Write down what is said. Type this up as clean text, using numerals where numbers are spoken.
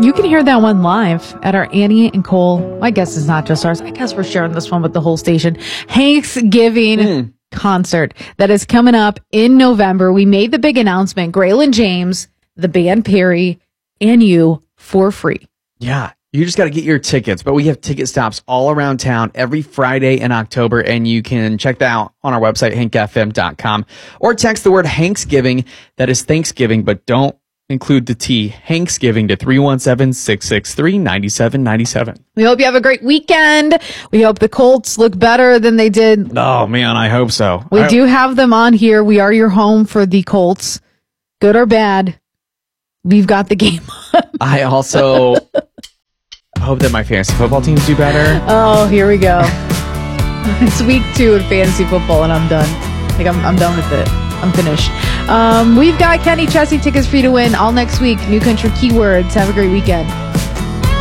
You can hear that one live at our Annie and Cole. I guess it's not just ours. I guess we're sharing this one with the whole station. Thanksgiving concert that is coming up in November. We made the big announcement. Graylin James, the band Perry, and you for free. Yeah. You just got to get your tickets, but we have ticket stops all around town every Friday in October, and you can check that out on our website, hankfm.com, or text the word Hanksgiving, that is Thanksgiving, but don't include the T, Hanksgiving, to 317-663-9797. We hope you have a great weekend. We hope the Colts look better than they did. Oh, man, I hope so. We do have them on here. We are your home for the Colts. Good or bad, we've got the game on. I also hope that my fantasy football teams do better. Oh, here we go. It's week 2 of fantasy football, and I'm done. Like, I'm done with it. I'm finished. We've got Kenny Chesney tickets for you to win all next week. New Country Keywords. Have a great weekend.